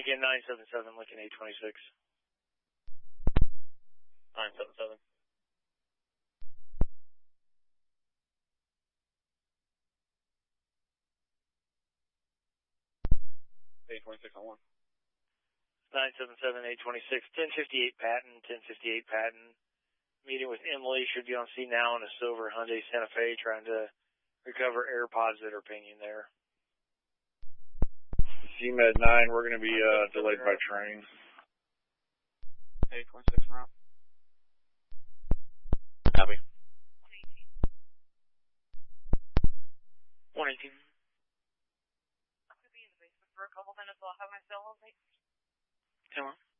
Lincoln 977, Lincoln 826. 977. $826 on 1. 977, 826, 1058 Patton, 1058 Patton. Meeting with Emily, should be on scene now in a silver Hyundai Santa Fe, trying to recover AirPods that are pinging there. CMed 9, we're going to be delayed by train. 826 en route. Copy. 118. I'm going to be in the basement for a couple minutes while I have my cell on. Come on.